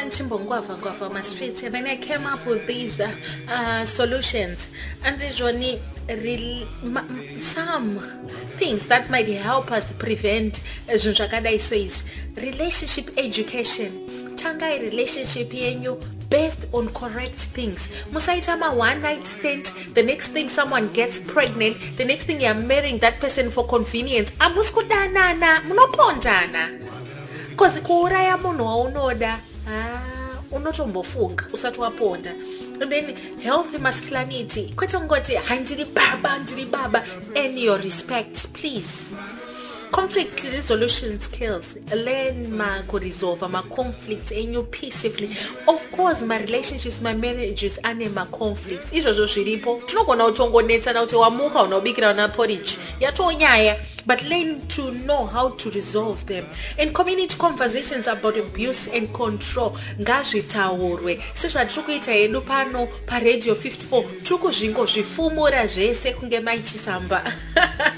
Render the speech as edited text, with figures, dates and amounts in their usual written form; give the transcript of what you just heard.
on my streets, and then I came up with these solutions. And these only some things that might help us prevent relationship education. Tanga relationship yenyu based on correct things. Musaitama one night stand, the next thing someone gets pregnant, the next thing you're marrying that person for convenience. Amuskudana munopondana. Because kuuraya munhu waunoda unotombofunga usati waponda. And then healthy masculinity. Kwete ngoti handiri baba and your respect, please. Conflict resolution skills. Learn to resolve my conflicts and you peacefully. Of course, my relationships, my marriages, and my conflicts. Izo shiripo. Tunogona utongonetsa na utewamuka unobikira na porridge. Yatonyaya. But learn to know how to resolve them. In community conversations about abuse and control, ngazvitaurwe. Sezva tikuita yedu pano pa Radio 54, tukuzvingozvifumura zvese kunge maichisamba.